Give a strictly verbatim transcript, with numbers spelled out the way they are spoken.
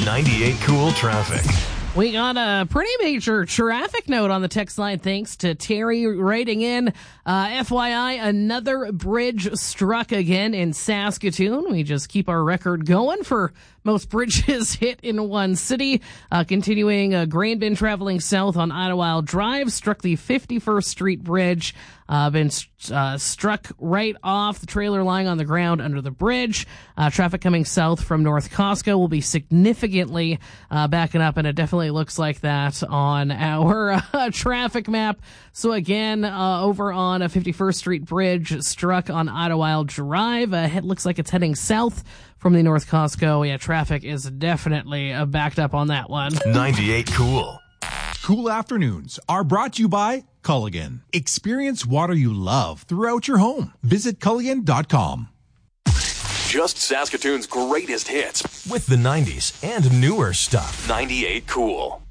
ninety-eight Cool traffic. We got a pretty major traffic note on the text line thanks to Terry writing in. Uh, F Y I, another bridge struck again in Saskatoon. We just keep our record going for most bridges hit in one city. Uh, continuing, a grain bin traveling south on Idlewild Drive struck the fifty-first Street Bridge. Uh, been uh, struck right off the trailer lying on the ground under the bridge. Uh, traffic coming south from North Costco will be significantly uh, backing up, and it definitely looks like that on our uh, traffic map. So again, uh, over on a fifty-first Street Bridge struck on Idlewild Drive. Uh, it looks like it's heading south from the North Costco. Yeah, traffic is definitely uh, backed up on that one. ninety-eight Cool. Cool afternoons are brought to you by Culligan. Experience water you love throughout your home. Visit Culligan dot com. Just Saskatoon's greatest hits with the nineties and newer stuff. ninety-eight Cool.